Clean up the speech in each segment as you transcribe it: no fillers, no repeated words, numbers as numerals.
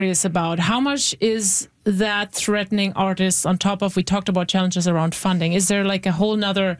curious about how much is that threatening artists on top of, we talked about challenges around funding. Is there like a whole nother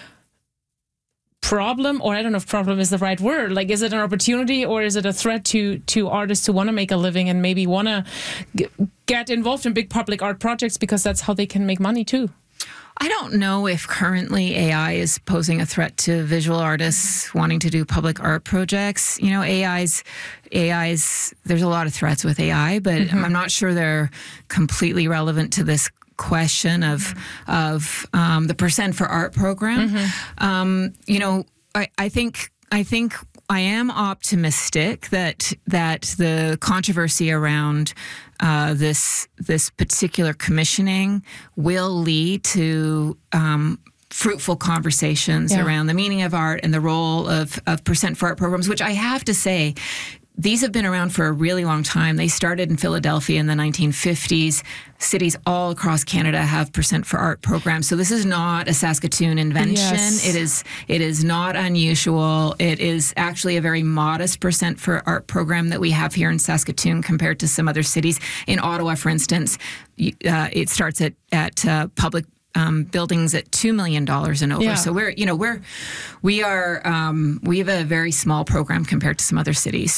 problem, or I don't know if problem is the right word, like is it an opportunity or is it a threat to artists who want to make a living and maybe want to get involved in big public art projects because that's how they can make money too? I don't know if currently AI is posing a threat to visual artists wanting to do public art projects. You know, AI's, there's a lot of threats with AI, but I'm not sure they're completely relevant to this question of the Percent for Art program. You know, I think I am optimistic that the controversy around this particular commissioning will lead to fruitful conversations around the meaning of art and the role of Percent for Art programs, which I have to say, these have been around for a really long time. They started in Philadelphia in the 1950s. Cities all across Canada have Percent for Art programs. So this is not a Saskatoon invention. Yes. It is not unusual. It is actually a very modest Percent for Art program that we have here in Saskatoon compared to some other cities. In Ottawa, for instance, it starts at public buildings at $2 million and over. So we have a very small program compared to some other cities.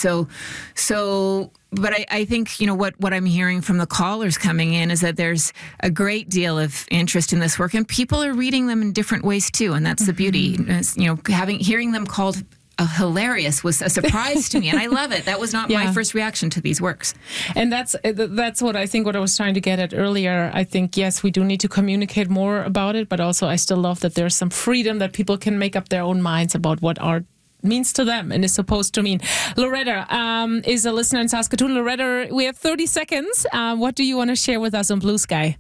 But I think, what I'm hearing from the callers coming in is that there's a great deal of interest in this work, and people are reading them in different ways too. And that's the beauty, hearing them called hilarious was a surprise to me, and I love it. That was not my first reaction to these works. And that's what I think, what I was trying to get at earlier. I think, yes, we do need to communicate more about it, but also I still love that there's some freedom that people can make up their own minds about what art means to them and is supposed to mean. Loretta is a listener in Saskatoon. Loretta, we have 30 seconds. What do you want to share with us on Blue Sky?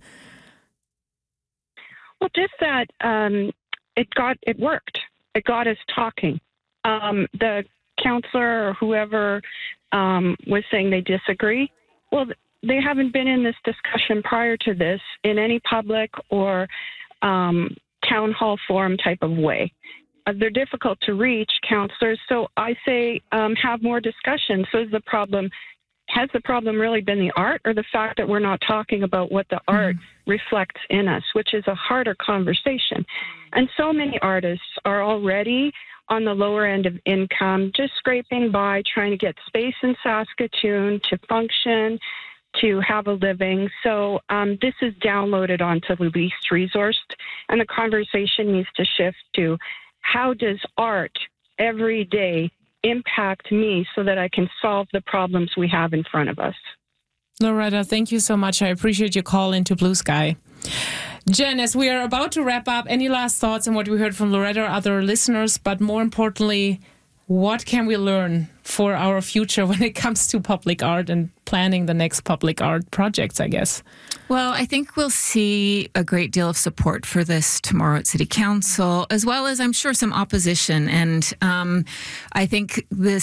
Well, just that it worked. It got us talking. The counselor or whoever was saying they disagree. Well, they haven't been in this discussion prior to this in any public or town hall forum type of way. They're difficult to reach, counselors. So I say have more discussion. So has the problem really been the art, or the fact that we're not talking about what the art reflects in us, which is a harder conversation? And so many artists are already on the lower end of income, just scraping by, trying to get space in Saskatoon to function, to have a living. So this is downloaded onto the least resourced, and the conversation needs to shift to how does art every day impact me so that I can solve the problems we have in front of us. Loretta, thank you so much. I appreciate your call into Blue Sky. Jen, as we are about to wrap up, any last thoughts on what we heard from Loretta or other listeners, but more importantly, what can we learn for our future when it comes to public art and planning the next public art projects, I guess? Well, I think we'll see a great deal of support for this tomorrow at City Council, as well as, I'm sure, some opposition. And I think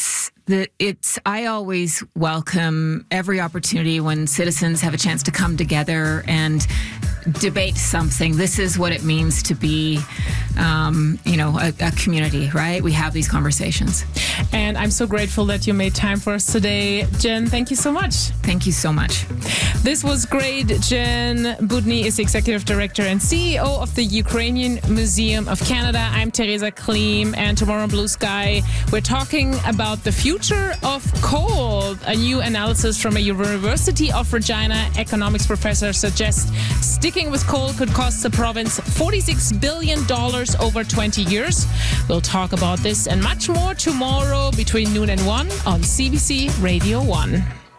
I always welcome every opportunity when citizens have a chance to come together and debate something. This is what it means to be, a community, right? We have these conversations. And I'm so grateful that you made time for us today. Jen, thank you so much. Thank you so much. This was great. Jen Budny is the Executive Director and CEO of the Ukrainian Museum of Canada. I'm Teresa Klim, and tomorrow on Blue Sky, we're talking about the future of coal. A new analysis from a University of Regina economics professor suggests sticking with coal could cost the province $46 billion over 20 years. We'll talk about this and much more tomorrow between noon and 1 on CBC Radio 1.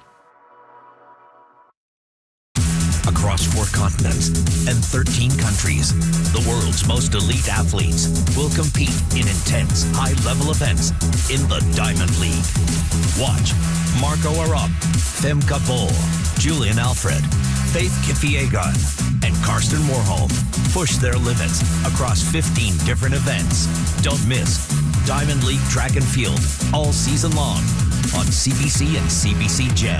Across 4 continents and 13 countries, the world's most elite athletes will compete in intense, high-level events in the Diamond League. Watch Marco Arop, Femke Bol, Julian Alfred, Faith Kipyegon, and Karsten Warholm push their limits across 15 different events. Don't miss Diamond League Track and Field all season long on CBC and CBC Gem.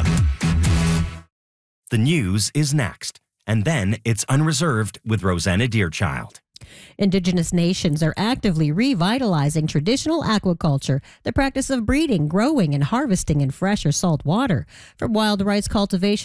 The news is next, and then it's Unreserved with Rosanna Deerchild. Indigenous nations are actively revitalizing traditional aquaculture, the practice of breeding, growing, and harvesting in fresh or salt water. From wild rice cultivation